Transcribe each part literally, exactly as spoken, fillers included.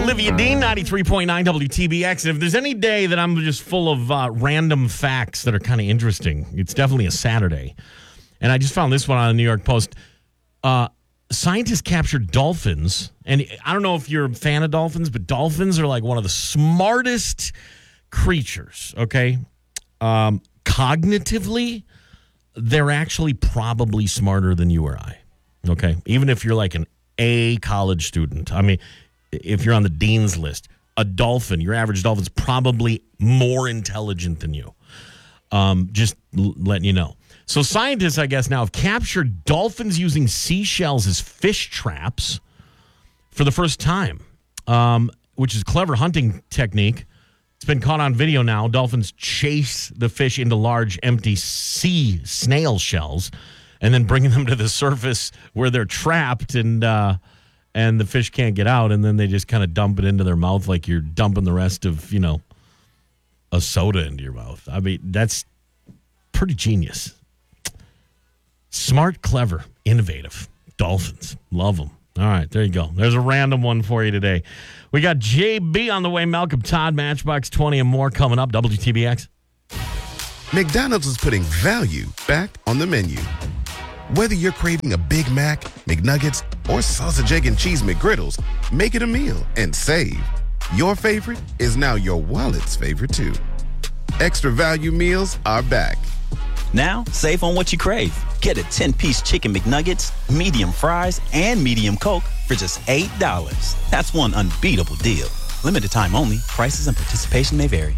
Olivia Dean, ninety-three point nine W T B X. And if there's any day that I'm just full of uh, random facts that are kind of interesting, it's definitely a Saturday. And I just found this one on the New York Post. Uh, scientists captured dolphins. And I don't know if you're a fan of dolphins, but dolphins are like one of the smartest creatures, okay? Um, cognitively, they're actually probably smarter than you or I, okay? Even if you're like an A college student. I mean, if you're on the dean's list, a dolphin, your average dolphin's probably more intelligent than you. Um, just l- letting you know. So scientists, I guess, now have captured dolphins using seashells as fish traps for the first time, um, which is a clever hunting technique. It's been caught on video now. Dolphins chase the fish into large, empty sea snail shells and then bringing them to the surface where they're trapped and uh, and the fish can't get out. And then they just kind of dump it into their mouth like you're dumping the rest of, you know, a soda into your mouth. I mean, that's pretty genius. Smart, clever, innovative. Dolphins. Love them. All right, there you go. There's a random one for you today. We got J B on the way, Malcolm Todd, Matchbox twenty and more coming up. W T B X. McDonald's is putting value back on the menu. Whether you're craving a Big Mac, McNuggets, or sausage, egg, and cheese McGriddles, make it a meal and save. Your favorite is now your wallet's favorite, too. Extra value meals are back. Now, save on what you crave. Get a ten-piece chicken McNuggets, medium fries, and medium Coke for just eight dollars. That's one unbeatable deal. Limited time only. Prices and participation may vary.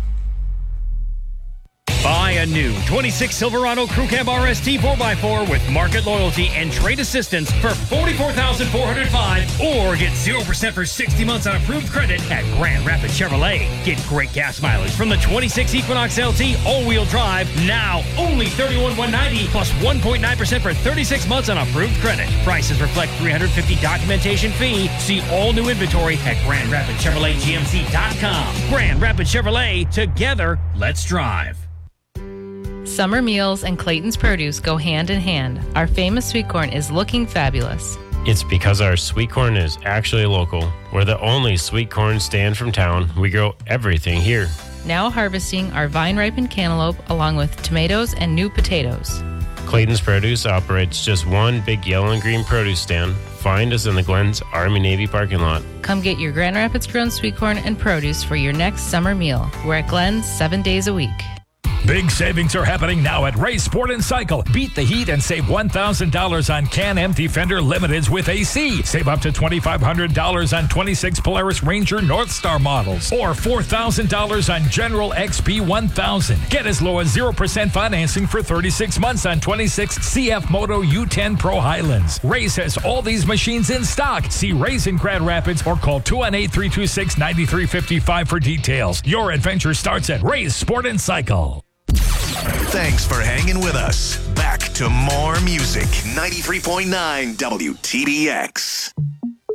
Buy a new twenty-six Silverado Crew Cab R S T four by four with market loyalty and trade assistance for forty-four thousand four hundred five dollars or get zero percent for sixty months on approved credit at Grand Rapids Chevrolet. Get great gas mileage from the twenty-six Equinox L T all-wheel drive, now only thirty-one thousand one hundred ninety dollars plus one point nine percent for thirty-six months on approved credit. Prices reflect three hundred fifty dollars documentation fee. See all new inventory at Grand Rapids Chevrolet G M C dot com. Grand Rapids Chevrolet, together, let's drive. Summer meals and Clayton's Produce go hand in hand. Our famous sweet corn is looking fabulous. It's because our sweet corn is actually local. We're the only sweet corn stand from town. We grow everything here. Now harvesting our vine-ripened cantaloupe along with tomatoes and new potatoes. Clayton's Produce operates just one big yellow and green produce stand. Find us in the Glens Army-Navy parking lot. Come get your Grand Rapids grown sweet corn and produce for your next summer meal. We're at Glens seven days a week. Big savings are happening now at Ray Sport and Cycle. Beat the heat and save one thousand dollars on Can-Am Defender Limiteds with A C. Save up to twenty-five hundred dollars on twenty-six Polaris Ranger North Star models or four thousand dollars on General X P one thousand. Get as low as zero percent financing for thirty-six months on twenty-six C F Moto U ten Pro Highlands. Ray's has all these machines in stock. See Ray's in Grand Rapids or call two one eight, three two six, nine three five five for details. Your adventure starts at Ray's Sport and Cycle. Thanks for hanging with us. Back to more music. ninety-three point nine W T B X.